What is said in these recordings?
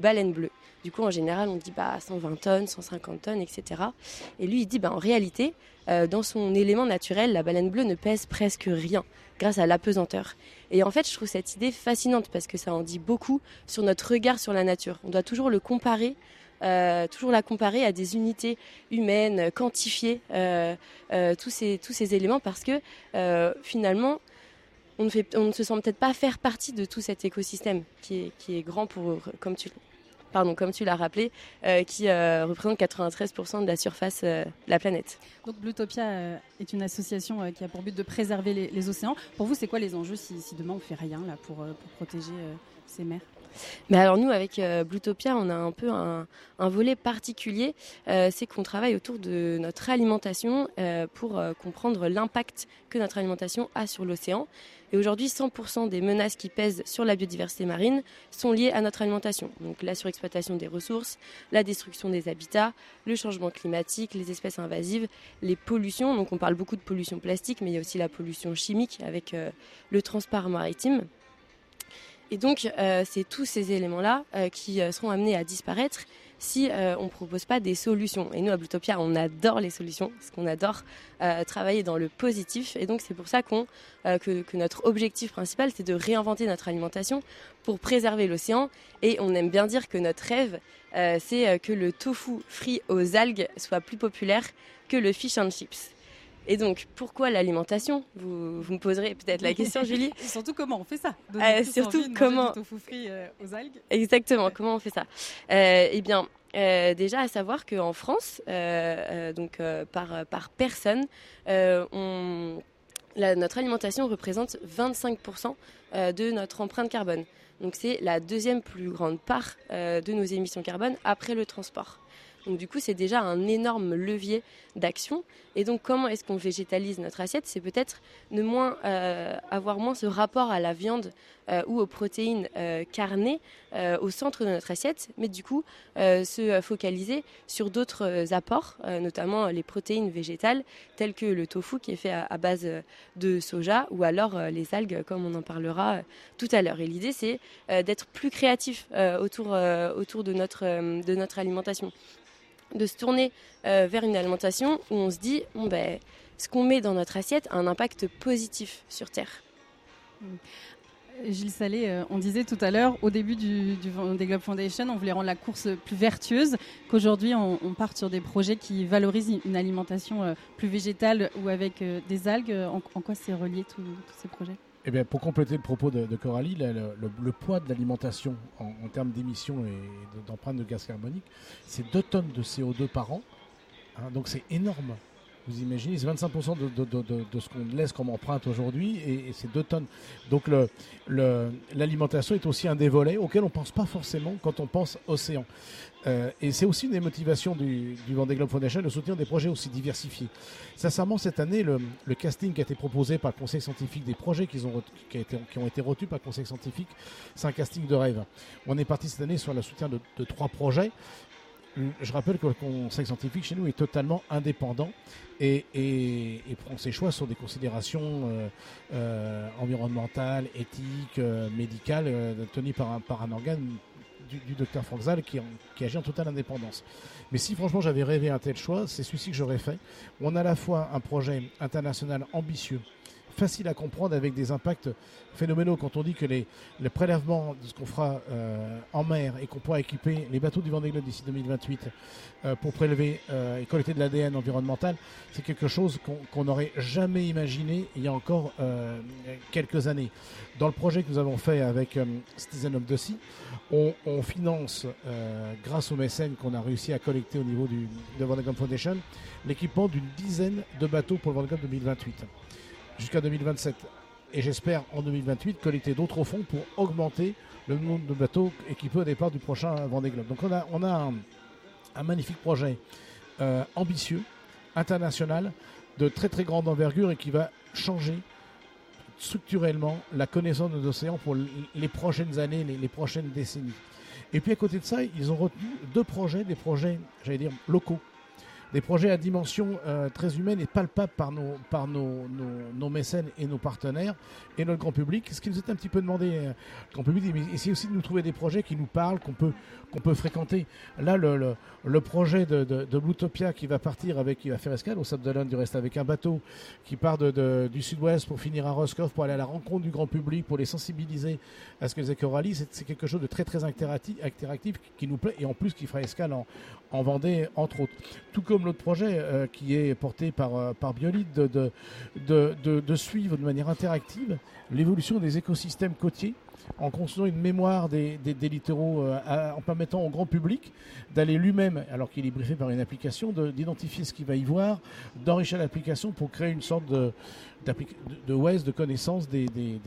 baleine bleue. Du coup, en général, on dit 120 tonnes, 150 tonnes, etc. Et lui, il dit en réalité, dans son élément naturel, la baleine bleue ne pèse presque rien grâce à l'apesanteur. Et en fait, je trouve cette idée fascinante parce que ça en dit beaucoup sur notre regard sur la nature. On doit toujours toujours la comparer à des unités humaines, quantifier tous ces éléments parce que finalement, on ne se sent peut-être pas faire partie de tout cet écosystème qui est grand comme tu l'as rappelé, qui représente 93% de la surface de la planète. Donc Bluetopia est une association qui a pour but de préserver les océans. Pour vous, c'est quoi les enjeux si demain on ne fait rien là, pour protéger ces mers ? Mais alors nous, avec Bluetopia, on a un peu un volet particulier, c'est qu'on travaille autour de notre alimentation pour comprendre l'impact que notre alimentation a sur l'océan. Et aujourd'hui, 100% des menaces qui pèsent sur la biodiversité marine sont liées à notre alimentation. Donc la surexploitation des ressources, la destruction des habitats, le changement climatique, les espèces invasives, les pollutions. Donc on parle beaucoup de pollution plastique, mais il y a aussi la pollution chimique avec le transport maritime. Et donc, c'est tous ces éléments-là qui seront amenés à disparaître si on ne propose pas des solutions. Et nous, à Bluetopia, on adore les solutions, parce qu'on adore travailler dans le positif. Et donc, c'est pour ça que notre objectif principal, c'est de réinventer notre alimentation pour préserver l'océan. Et on aime bien dire que notre rêve, c'est que le tofu frit aux algues soit plus populaire que le fish and chips. Et donc, pourquoi l'alimentation ? Vous me poserez peut-être la question, Julie. Et surtout, comment on fait ça ? Surtout, comment du tofu frit aux algues. Exactement, comment on fait ça ? Déjà, à savoir qu'en France, par personne, notre alimentation représente 25% de notre empreinte carbone. Donc, c'est la deuxième plus grande part de nos émissions carbone après le transport. Donc du coup, c'est déjà un énorme levier d'action. Et donc, comment est-ce qu'on végétalise notre assiette ? C'est peut-être avoir moins ce rapport à la viande ou aux protéines carnées au centre de notre assiette, mais du coup, se focaliser sur d'autres apports, notamment les protéines végétales, telles que le tofu qui est fait à base de soja, ou alors les algues, comme on en parlera tout à l'heure. Et l'idée, c'est d'être plus créatif autour de notre alimentation. De se tourner vers une alimentation où on se dit ce qu'on met dans notre assiette a un impact positif sur Terre. Gilles Salé, on disait tout à l'heure, au début du Vendée Globe Foundation, on voulait rendre la course plus vertueuse, qu'aujourd'hui on part sur des projets qui valorisent une alimentation plus végétale ou avec des algues. En quoi c'est relié tous ces projets ? Eh bien, pour compléter le propos de Coralie, le poids de l'alimentation en termes d'émissions et d'empreinte de gaz carbonique, c'est 2 tonnes de CO2 par an. Donc c'est énorme. Vous imaginez, c'est 25% de ce qu'on laisse comme empreinte aujourd'hui et c'est 2 tonnes. Donc l'alimentation est aussi un des volets auxquels on ne pense pas forcément quand on pense océan. Et c'est aussi une des motivations du Vendée Globe Foundation de soutenir des projets aussi diversifiés. Sincèrement, cette année, le casting qui a été proposé par le Conseil scientifique des projets qui ont été retenus par le Conseil scientifique, c'est un casting de rêve. On est parti cette année sur le soutien de 3 projets. Je rappelle que le Conseil scientifique chez nous est totalement indépendant et prend ses choix sur des considérations environnementales, éthiques, médicales, tenues par un organe du docteur Franck Zal qui agit en totale indépendance. Mais si franchement j'avais rêvé un tel choix, c'est celui-ci que j'aurais fait. On a à la fois un projet international ambitieux, facile à comprendre avec des impacts phénoménaux quand on dit que les prélèvements de ce qu'on fera en mer et qu'on pourra équiper les bateaux du Vendée Globe d'ici 2028 pour prélever et collecter de l'ADN environnemental, c'est quelque chose qu'on n'aurait jamais imaginé il y a encore quelques années. Dans le projet que nous avons fait avec Citizen of the Sea, on finance, grâce aux mécènes qu'on a réussi à collecter au niveau de Vendée Globe Foundation, l'équipement d'une dizaine de bateaux pour le Vendée Globe 2028. Jusqu'à 2027. Et j'espère en 2028 collecter d'autres fonds pour augmenter le nombre de bateaux équipés au départ du prochain Vendée Globe. Donc on a un magnifique projet ambitieux, international, de très très grande envergure et qui va changer structurellement la connaissance de nos océans pour les prochaines années, les prochaines décennies. Et puis à côté de ça, ils ont retenu 2 projets, des projets, j'allais dire, locaux. des projets à dimension très humaine et palpable par nos mécènes et nos partenaires et notre grand public. Ce qui nous est un petit peu demandé, le grand public, mais essayer aussi de nous trouver des projets qui nous parlent, qu'on peut fréquenter. Là, le projet de Bluetopia qui va faire escale au Sable d'Olonne, du reste, avec un bateau qui part du sud-ouest pour finir à Roscoff, pour aller à la rencontre du grand public, pour les sensibiliser à ce que les éco-rallyes, c'est quelque chose de très très interactif qui nous plaît, et en plus qui fera escale en Vendée, entre autres. Tout comme l'autre projet qui est porté par Biolite de suivre de manière interactive l'évolution des écosystèmes côtiers en construisant une mémoire des littoraux, en permettant au grand public d'aller lui-même, alors qu'il est briefé par une application, d'identifier ce qu'il va y voir, d'enrichir l'application pour créer une sorte de Waze, de connaissance de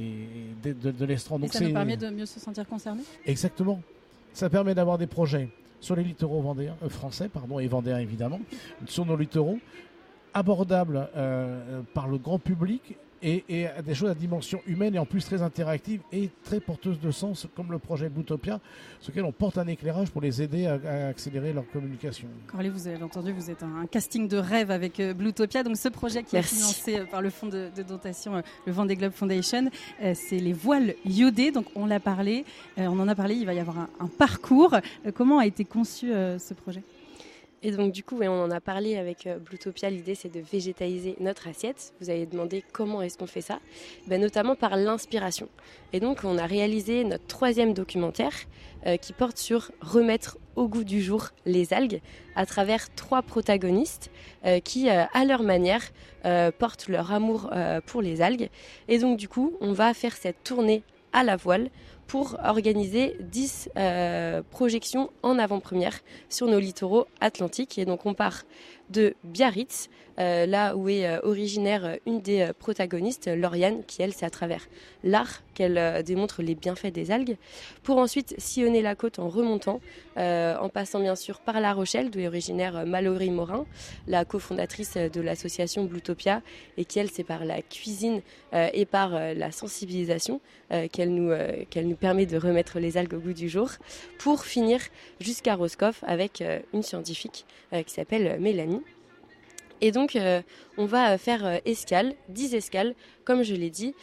l'estran. Et ça nous permet de mieux se sentir concernés ? Exactement. Ça permet d'avoir des projets sur les littoraux français, et vendéens évidemment, sur nos littoraux, abordables par le grand public, et des choses à dimension humaine et en plus très interactives et très porteuses de sens, comme le projet Bluetopia, sur lequel on porte un éclairage pour les aider à accélérer leur communication. Coralie, vous avez entendu, vous êtes un casting de rêve avec Bluetopia. Donc ce projet qui est financé par le fonds de dotation, le Vendée Globe Foundation, c'est les voiles iodées. Donc on en a parlé, il va y avoir un parcours. Comment a été conçu ce projet ? Et donc du coup, on en a parlé avec Bluetopia. L'idée, c'est de végétaliser notre assiette. Vous avez demandé comment est-ce qu'on fait ça ? Notamment par l'inspiration. Et donc, on a réalisé notre 3e documentaire qui porte sur remettre au goût du jour les algues à travers 3 protagonistes qui, à leur manière, portent leur amour pour les algues. Et donc du coup, on va faire cette tournée à la voile pour organiser 10 projections en avant-première sur nos littoraux atlantiques. Et donc on part de Biarritz, là où est originaire une des protagonistes, Lauriane, qui elle, c'est à travers l'art qu'elle démontre les bienfaits des algues, pour ensuite sillonner la côte en remontant, en passant bien sûr par La Rochelle, d'où est originaire Mallory Morin, la cofondatrice de l'association Bluetopia, et qui elle, c'est par la cuisine et par la sensibilisation qu'elle nous permet de remettre les algues au goût du jour, pour finir jusqu'à Roscoff avec une scientifique qui s'appelle Mélanie. Et donc, on va faire 10 escales, comme je l'ai dit,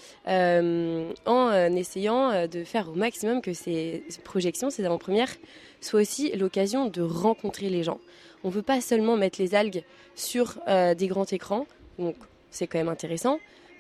en essayant de faire au maximum que ces projections, ces avant-premières, soient aussi l'occasion de rencontrer les gens. On ne veut pas seulement mettre les algues sur des grands écrans, donc c'est quand même intéressant.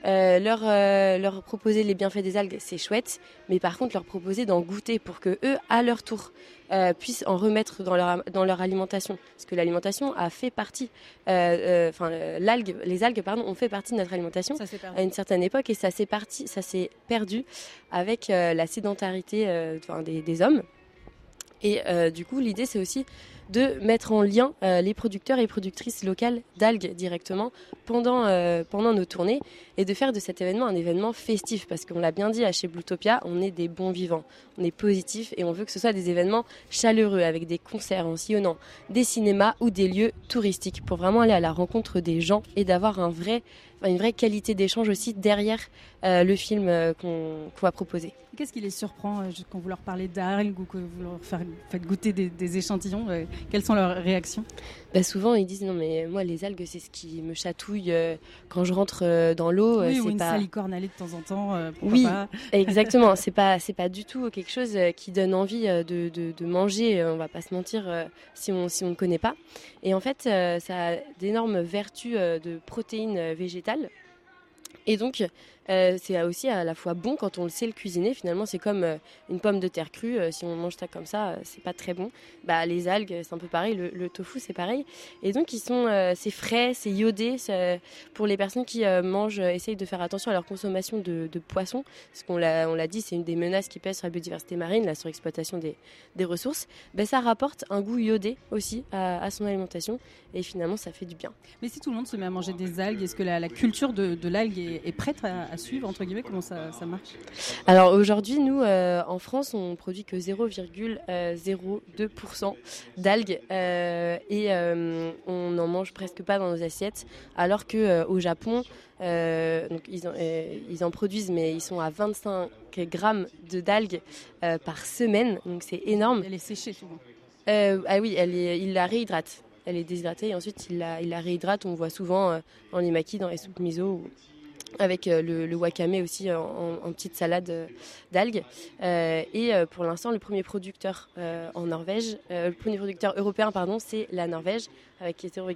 Leur proposer les bienfaits des algues, c'est chouette, mais par contre leur proposer d'en goûter pour que eux, à leur tour, puissent en remettre dans leur alimentation, parce que l'alimentation a fait partie, les algues ont fait partie de notre alimentation à une certaine époque, et ça s'est perdu avec la sédentarité des hommes. Et du coup, l'idée, c'est aussi de mettre en lien les producteurs et productrices locales d'algues directement pendant nos tournées, et de faire de cet événement un événement festif, parce qu'on l'a bien dit, chez Bluetopia, on est des bons vivants, on est positifs, et on veut que ce soit des événements chaleureux, avec des concerts en sillonnant des cinémas ou des lieux touristiques, pour vraiment aller à la rencontre des gens et d'avoir une vraie qualité d'échange aussi derrière le film qu'on va proposer. Qu'est-ce qui les surprend quand vous leur parlez d'algues ou que vous leur faites goûter des échantillons quelles sont leurs réactions ? Souvent, ils disent non, mais moi, les algues, c'est ce qui me chatouille quand je rentre dans l'eau. Oui, c'est ou une pas... salicorne allée de temps en temps. Oui, pas. Exactement. C'est pas du tout quelque chose qui donne envie de manger. On va pas se mentir si on ne connaît pas. Et en fait, ça a d'énormes vertus de protéines végétales. Et donc, c'est aussi à la fois bon quand on le sait le cuisiner. Finalement, c'est comme une pomme de terre crue. Si on mange ça comme ça, c'est pas très bon. Les algues, c'est un peu pareil. Le tofu, c'est pareil. Et donc, c'est frais, c'est iodé. Pour les personnes qui essayent de faire attention à leur consommation de poissons, parce qu'on l'a dit, c'est une des menaces qui pèsent sur la biodiversité marine, la surexploitation des ressources. Ça rapporte un goût iodé aussi à son alimentation. Et finalement, ça fait du bien. Mais si tout le monde se met à manger des algues, est-ce que la culture de l'algue est prête à suivre, entre guillemets? Comment ça marche? Alors aujourd'hui, nous, en France, on produit que 0,02% d'algues et on n'en mange presque pas dans nos assiettes, alors qu'au Japon, donc ils en produisent, mais ils sont à 25 grammes d'algues par semaine, donc c'est énorme. Elle est séchée souvent. Ah oui, ils la réhydratent. Elle est déshydratée et ensuite il la réhydrate. On voit souvent dans les makis, dans les soupes miso, avec le wakame aussi en petite salade d'algues. Et pour l'instant, le premier producteur en Norvège, le premier producteur européen, pardon, c'est la Norvège, avec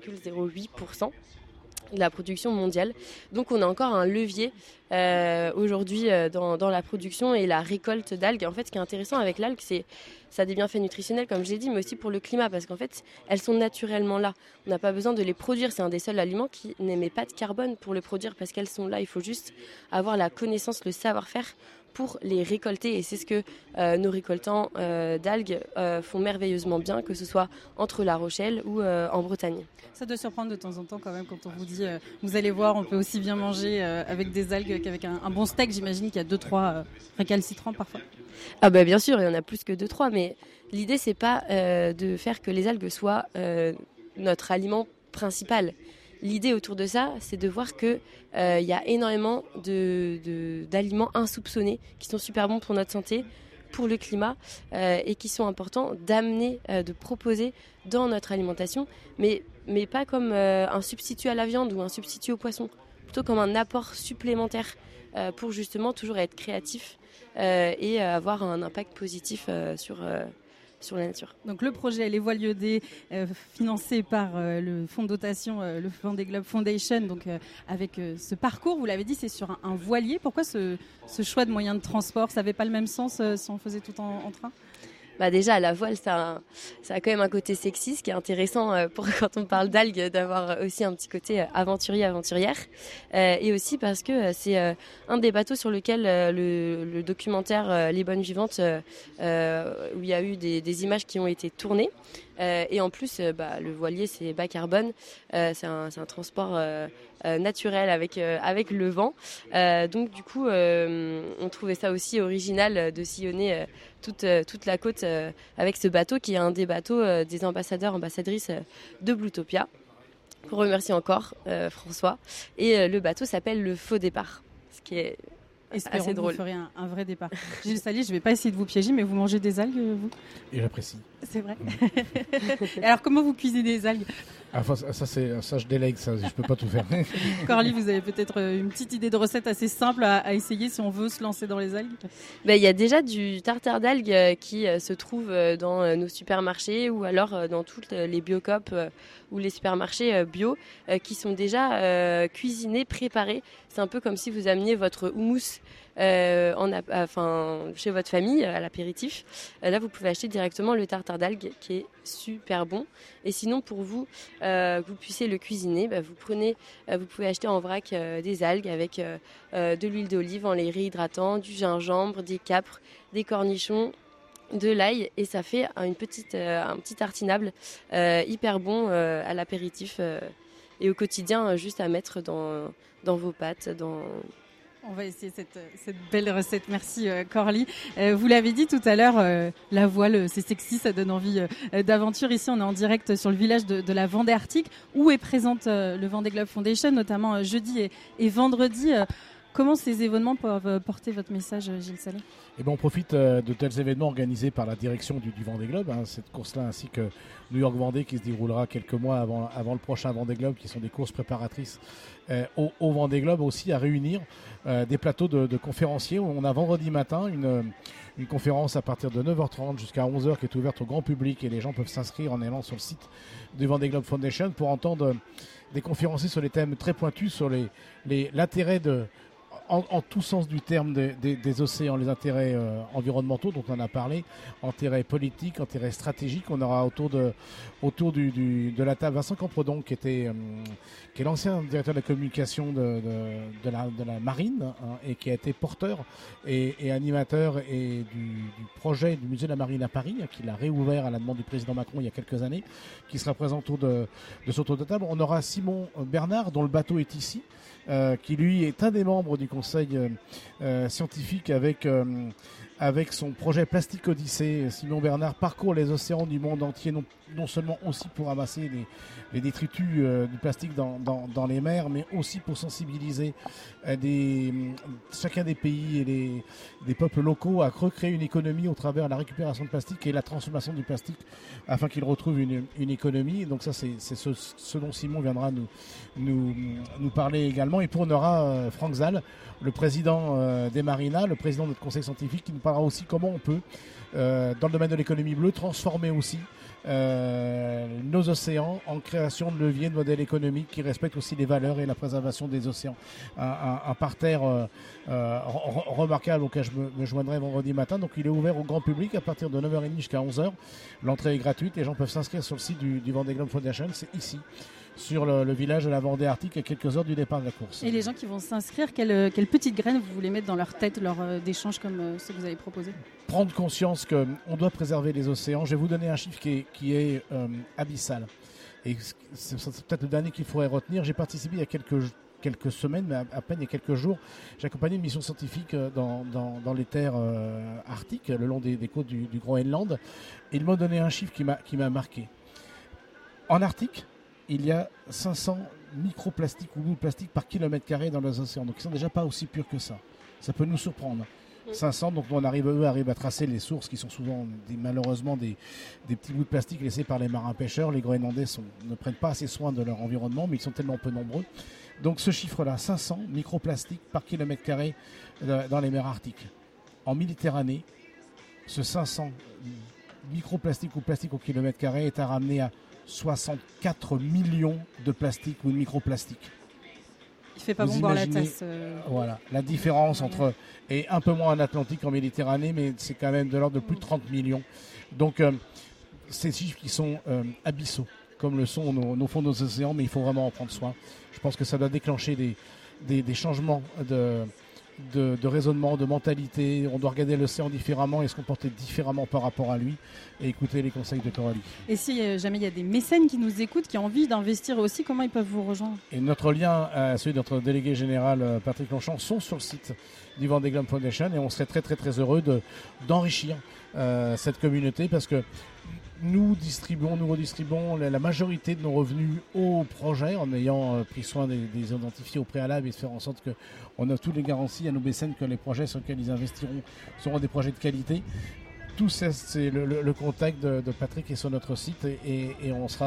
0,08% de la production mondiale. Donc on a encore un levier aujourd'hui dans la production et la récolte d'algues. En fait, ce qui est intéressant avec l'algue, c'est ça a des bienfaits nutritionnels, comme j'ai dit, mais aussi pour le climat, parce qu'en fait, elles sont naturellement là. On n'a pas besoin de les produire. C'est un des seuls aliments qui n'émet pas de carbone pour le produire, parce qu'elles sont là. Il faut juste avoir la connaissance, le savoir-faire pour les récolter. Et c'est ce que nos récoltants d'algues font merveilleusement bien, que ce soit entre La Rochelle ou en Bretagne. Ça doit surprendre de temps en temps quand même quand on vous dit vous allez voir, on peut aussi bien manger avec des algues qu'avec un bon steak. J'imagine qu'il y a 2-3 récalcitrants parfois. Ah bah bien sûr, il y en a plus que 2-3, mais l'idée c'est pas de faire que les algues soient notre aliment principal. L'idée autour de ça, c'est de voir que y a énormément d'aliments insoupçonnés qui sont super bons pour notre santé, pour le climat et qui sont importants d'amener, de proposer dans notre alimentation, mais pas comme un substitut à la viande ou un substitut au poisson, plutôt comme un apport supplémentaire pour justement toujours être créatif et avoir un impact positif sur la nature. Donc le projet Les Voiles Iodées, financé par le fonds de dotation, le Vendée Globe Foundation, donc avec ce parcours, vous l'avez dit, c'est sur un voilier. Pourquoi ce choix de moyen de transport? Ça n'avait pas le même sens si on faisait tout en train? Bah déjà, la voile, ça a quand même un côté sexy, ce qui est intéressant pour quand on parle d'algues, d'avoir aussi un petit côté aventurière. Et aussi parce que c'est un des bateaux sur lequel le documentaire Les Bonnes Vivantes, où il y a eu des images qui ont été tournées. Et en plus, le voilier, c'est bas carbone. C'est un transport naturel avec le vent. Donc du coup, on trouvait ça aussi original de sillonner toute la côte avec ce bateau qui est un des bateaux des ambassadrices de Bluetopia. On remercie encore François. Et le bateau s'appelle le Faux Départ, ce qui est assez drôle. Vous ferez un vrai départ. Gilles Sally, je ne vais pas essayer de vous piéger, mais vous mangez des algues, vous? Et j'apprécie. C'est vrai. Alors, comment vous cuisinez des algues? Ça, je délègue, ça, je peux pas tout faire. Corly, vous avez peut-être une petite idée de recette assez simple à essayer si on veut se lancer dans les algues? Il y a déjà du tartare d'algues qui se trouve dans nos supermarchés ou alors dans toutes les Biocoop ou les supermarchés bio qui sont déjà cuisinés, préparés. C'est un peu comme si vous ameniez votre houmous chez votre famille à l'apéritif. Là, vous pouvez acheter directement le tartare d'algues qui est super bon. Et sinon, pour vous, que vous puissiez le cuisiner, vous pouvez acheter en vrac des algues avec de l'huile d'olive en les réhydratant, du gingembre, des capres, des cornichons, de l'ail, et ça fait un petit tartinable hyper bon à l'apéritif et au quotidien, juste à mettre dans vos pâtes, On va essayer cette belle recette. Merci Corly. Vous l'avez dit tout à l'heure, la voile, c'est sexy, ça donne envie d'aventure. Ici, on est en direct sur le village de la Vendée Arctique, où est présente le Vendée Globe Foundation, notamment jeudi et vendredi. Comment ces événements peuvent porter votre message, Gilles Sally? On profite de tels événements organisés par la direction du Vendée Globe, cette course-là, ainsi que New York Vendée qui se déroulera quelques mois avant le prochain Vendée Globe, qui sont des courses préparatrices au Vendée Globe, aussi à réunir des plateaux de conférenciers. On a vendredi matin une conférence à partir de 9h30 jusqu'à 11h qui est ouverte au grand public, et les gens peuvent s'inscrire en allant sur le site du Vendée Globe Foundation pour entendre des conférenciers sur les thèmes très pointus sur l'intérêt en tout sens du terme des océans, les intérêts environnementaux dont on a parlé, intérêts politiques, intérêts stratégiques. On aura autour de la table Vincent Campredon qui est l'ancien directeur de la communication de la marine, et qui a été porteur et animateur du projet du musée de la marine à Paris, qu'il a réouvert à la demande du président Macron il y a quelques années, qui sera présent autour de ce tour de table. On aura Simon Bernard, dont le bateau est ici, qui lui est un des membres du conseil scientifique avec avec son projet Plastique Odyssée. Simon Bernard parcourt les océans du monde entier, non seulement aussi pour ramasser les détritus du plastique dans les mers, mais aussi pour sensibiliser chacun des pays et des peuples locaux à recréer une économie au travers de la récupération de plastique et la transformation du plastique afin qu'ils retrouvent une économie. Et donc ça, c'est ce dont Simon viendra nous parler également. Et puis on aura Franck Zal, le président des Marinas, le président de notre conseil scientifique, qui nous parlera aussi comment on peut, dans le domaine de l'économie bleue, transformer aussi nos océans en création de leviers, de modèles économiques qui respectent aussi les valeurs et la préservation des océans. Un parterre remarquable auquel je me joindrai vendredi matin. Donc il est ouvert au grand public à partir de 9h30 jusqu'à 11h. L'entrée est gratuite. Les gens peuvent s'inscrire sur le site du Vendée Globe Foundation. C'est ici, sur le village de la Vendée Arctique, à quelques heures du départ de la course. Et les gens qui vont s'inscrire, quelles petites graines vous voulez mettre dans leur tête lors d'échanges comme ce que vous avez proposé? Prendre conscience qu'on doit préserver les océans. Je vais vous donner un chiffre qui est abyssal. Et c'est peut-être le dernier qu'il faudrait retenir. J'ai participé il y a quelques semaines, mais à peine il y a quelques jours. J'ai accompagné une mission scientifique dans les terres arctiques, le long des côtes du Groenland. Et il m'a donné un chiffre qui m'a marqué. En Arctique, il y a 500 microplastiques ou bouts de plastique par kilomètre carré dans les océans. Donc ils ne sont déjà pas aussi purs que ça. Ça peut nous surprendre. 500, donc on arrive à tracer les sources qui sont souvent malheureusement des petits bouts de plastique laissés par les marins pêcheurs. Les Groenlandais ne prennent pas assez soin de leur environnement, mais ils sont tellement peu nombreux. Donc ce chiffre-là, 500 microplastiques par kilomètre carré dans les mers arctiques. En Méditerranée, ce 500 microplastiques ou plastiques au kilomètre carré est à ramener à 64 millions de plastiques ou de microplastiques. Il fait pas bon boire la tasse. Voilà, la différence entre, et un peu moins en Atlantique, en Méditerranée, mais c'est quand même de l'ordre de plus de 30 millions. Donc, ces chiffres qui sont abyssaux, comme le sont nos fonds de nos océans, mais il faut vraiment en prendre soin. Je pense que ça doit déclencher des changements de raisonnement, de mentalité. On doit regarder l'océan différemment et se comporter différemment par rapport à lui et écouter les conseils de Coralie. Et si jamais il y a des mécènes qui nous écoutent, qui ont envie d'investir aussi, comment ils peuvent vous rejoindre? Et notre lien, celui de notre délégué général Patrick Longchamp, sont sur le site du Vendée Globe Foundation et on serait très très très heureux d'enrichir cette communauté parce que nous redistribuons la majorité de nos revenus au projet en ayant pris soin des identifier au préalable et de faire en sorte qu'on a toutes les garanties à nos mécènes que les projets sur lesquels ils investiront seront des projets de qualité. Tout ça, c'est le contact de Patrick est sur notre site et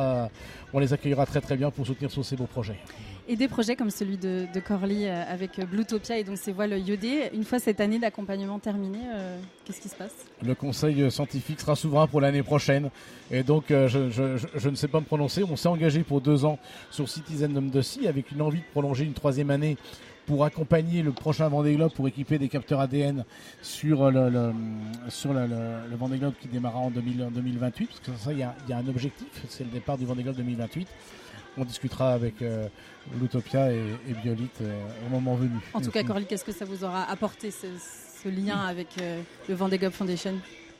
on les accueillera très très bien pour soutenir tous ces beaux projets. Et des projets comme celui de Corly avec Bluetopia et donc ses voiles iodées, une fois cette année d'accompagnement terminée, qu'est-ce qui se passe? Le conseil scientifique sera souverain pour l'année prochaine et donc je ne sais pas me prononcer. On s'est engagé pour 2 ans sur Citizen Number Sea avec une envie de prolonger une 3e année pour accompagner le prochain Vendée Globe, pour équiper des capteurs ADN sur le Vendée Globe qui démarrera en 2028, parce que ça, il y a un objectif, c'est le départ du Vendée Globe 2028. On discutera avec Bluetopia et Biolite au moment venu. En tout cas, Coralie, qu'est-ce que ça vous aura apporté, ce lien avec le Vendée Globe Foundation?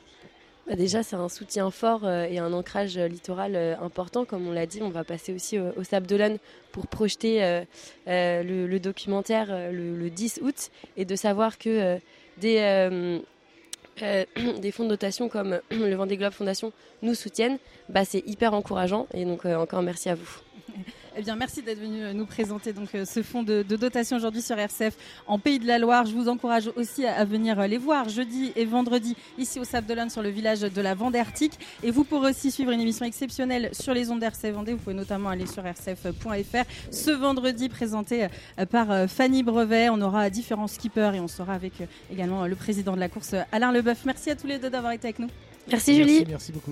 Déjà, c'est un soutien fort et un ancrage littoral important. Comme on l'a dit, on va passer aussi au Sable d'Olonne pour projeter le documentaire le 10 août. Et de savoir que des fonds de dotation comme le Vendée Globe Foundation nous soutiennent, c'est hyper encourageant. Et donc, encore merci à vous. Eh bien, merci d'être venu nous présenter donc ce fonds de dotation aujourd'hui sur RCF en Pays de la Loire. Je vous encourage aussi à venir les voir jeudi et vendredi ici au Sable d'Olonne sur le village de la Vendée Arctique. Et vous pourrez aussi suivre une émission exceptionnelle sur les ondes d'RCF Vendée. Vous pouvez notamment aller sur rcf.fr ce vendredi présenté par Fanny Brevet. On aura différents skippers et on sera avec également le président de la course Alain Leboeuf. Merci à tous les deux d'avoir été avec nous. Merci Julie. Merci beaucoup.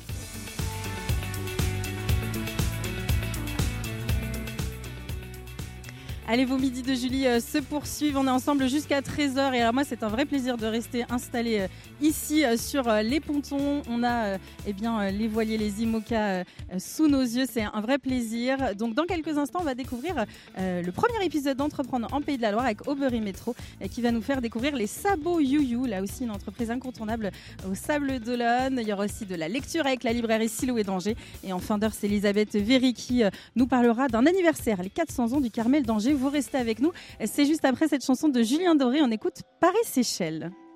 Allez, vos midis de Julie se poursuivent. On est ensemble jusqu'à 13h. Et alors moi, c'est un vrai plaisir de rester installé ici sur les pontons. On a les voiliers, les IMOCA sous nos yeux. C'est un vrai plaisir. Donc dans quelques instants, on va découvrir le premier épisode d'Entreprendre en Pays de la Loire avec Aubery Métro qui va nous faire découvrir les sabots You. Là aussi, une entreprise incontournable au Sable d'Olonne. Il y aura aussi de la lecture avec la librairie Siloué d'Angers. Et en fin d'heure, c'est Elisabeth Véry qui nous parlera d'un anniversaire, les 400 ans du Carmel d'Angers. Vous restez avec nous. C'est juste après cette chanson de Julien Doré. On écoute Paris-Seychelles.